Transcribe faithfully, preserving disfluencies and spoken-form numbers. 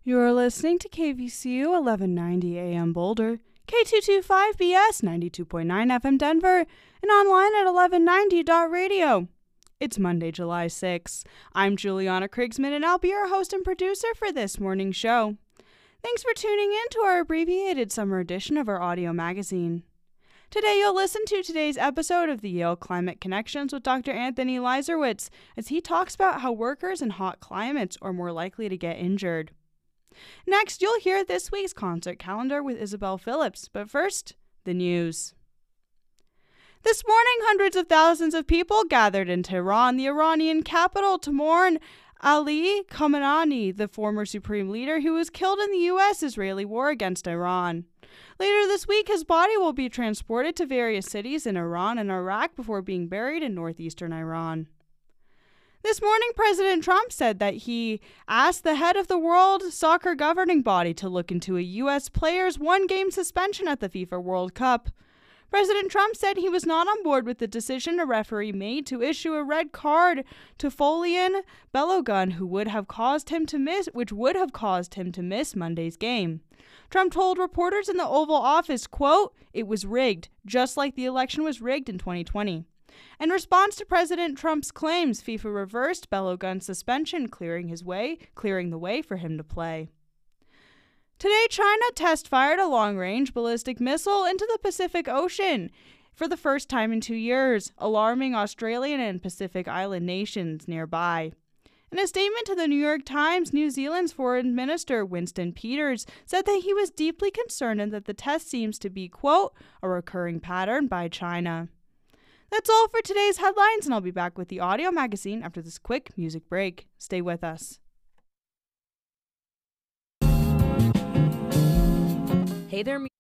You're listening to K V C U eleven ninety A M Boulder, K two twenty-five B S ninety-two point nine F M Denver, and online at eleven ninety dot radio. It's Monday, July sixth. I'm Juliana Krigsman, and I'll be your host and producer for this morning's show. Thanks for tuning in to our abbreviated summer edition of our audio magazine. Today you'll listen to today's episode of the Yale Climate Connections with Doctor Anthony Leiserowitz as he talks about how workers in hot climates are more likely to get injured. Next, you'll hear this week's concert calendar with Isabel Phillips, but first, the news. This morning, hundreds of thousands of people gathered in Tehran, the Iranian capital, to mourn Ali Khamenei, the former supreme leader who was killed in the U S-Israeli war against Iran. Later this week, his body will be transported to various cities in Iran and Iraq before being buried in northeastern Iran. This morning, President Trump said that he asked the head of the World Soccer governing body to look into a U S player's one-game suspension at the FIFA World Cup. President Trump said he was not on board with the decision a referee made to issue a red card to Folarin Balogun, who would have caused him to miss, which would have caused him to miss Monday's game. Trump told reporters in the Oval Office, quote, "It was rigged, just like the election was rigged in twenty twenty. In response to President Trump's claims, FIFA reversed Balogun's suspension, clearing his way, clearing the way for him to play. Today, China test-fired a long-range ballistic missile into the Pacific Ocean for the first time in two years, alarming Australian and Pacific Island nations nearby. In a statement to the New York Times, New Zealand's Foreign Minister Winston Peters said that he was deeply concerned and that the test seems to be, quote, a recurring pattern by China. That's all for today's headlines, and I'll be back with the audio magazine after this quick music break. Stay with us. Hey there,